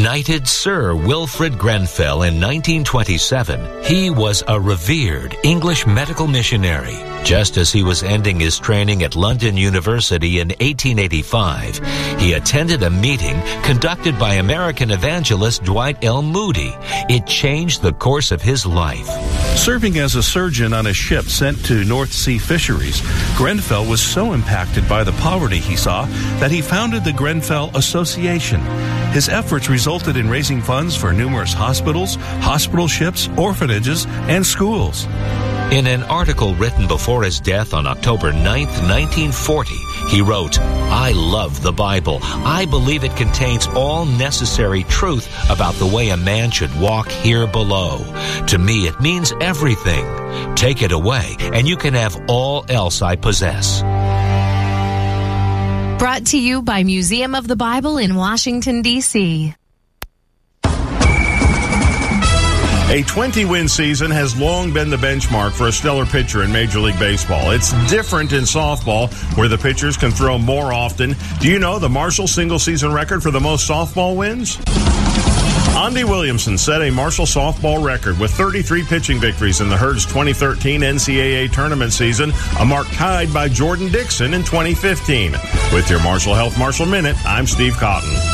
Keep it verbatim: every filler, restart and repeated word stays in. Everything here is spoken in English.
Knighted Sir Wilfrid Grenfell in nineteen twenty-seven, he was a revered English medical missionary. Just as he was ending his training at London University in eighteen eighty-five, he attended a meeting conducted by American evangelist Dwight L. Moody. It changed the course of his life. Serving as a surgeon on a ship sent to North Sea fisheries, Grenfell was so impacted by the poverty he saw that he founded the Grenfell Association. His efforts resulted in raising funds for numerous hospitals, hospital ships, orphanages, and schools. In an article written before his death on October ninth, nineteen forty, he wrote, "I love the Bible. I believe it contains all necessary truth about the way a man should walk here below. To me, it means everything. Take it away, and you can have all else I possess." Brought to you by Museum of the Bible in Washington, D C A twenty-win season has long been the benchmark for a stellar pitcher in Major League Baseball. It's different in softball, where the pitchers can throw more often. Do you know the Marshall single-season record for the most softball wins? Andy Williamson set a Marshall softball record with thirty-three pitching victories in the Herd's twenty thirteen N C double A tournament season, a mark tied by Jordan Dixon in twenty fifteen. With your Marshall Health Marshall Minute, I'm Steve Cotton.